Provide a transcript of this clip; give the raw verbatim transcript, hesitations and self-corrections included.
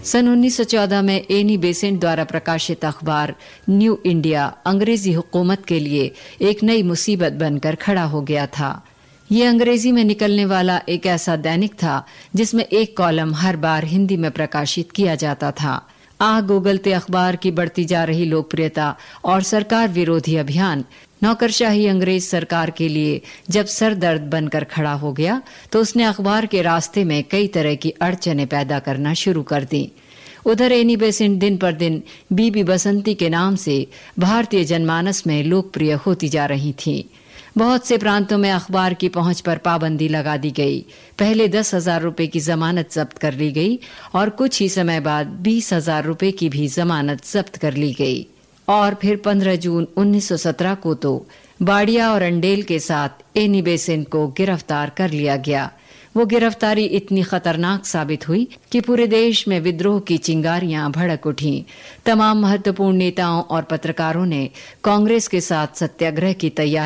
सन उन्नीस सौ चौदह में एनी बेसेंट द्वारा प्रकाशित अखबार न्यू इंडिया अंग्रेजी हुकूमत के लिए एक नई मुसीबत बनकर खड़ा हो गया था। ये अंग्रेजी में निकलने वाला एक ऐसा दैनिक था जिसमें एक कॉलम हर बार हिंदी में प्रकाशित किया जाता था। आग उगलते अखबार की बढ़ती जा रही लोकप्रियता और सरकार विरोधी अभियान नौकरशाही अंग्रेज सरकार के लिए जब सरदर्द बनकर खड़ा हो गया तो उसने अखबार के रास्ते में कई तरह की अड़चनें पैदा करना शुरू कर दी। उधर एनी बेसेंट दिन पर दिन बीबी बसंती के नाम से भारतीय जनमानस में लोकप्रिय होती जा रही थी। बहुत से प्रांतों में अखबार की पहुंच पर पाबंदी लगा दी गई। पहले दस हजार रुपए की जमानत जब्त कर ली गई और कुछ ही समय बाद बीस हजार रुपए की भी जमानत जब्त कर ली गई। और फिर पंद्रह जून उन्नीस सौ सत्रह को तो बाड़िया और अंडेल के साथ एनी बेसेंट को गिरफ्तार कर लिया गया। वो गिरफ्तारी इतनी खतरनाक साबित हुई कि पूरे देश में विद्रोह की चिंगारियां भड़क उठीं। तमाम महत्वपूर्ण नेताओं और पत्रकारों ने कांग्रेस के साथ सत्याग्रह की तैयारी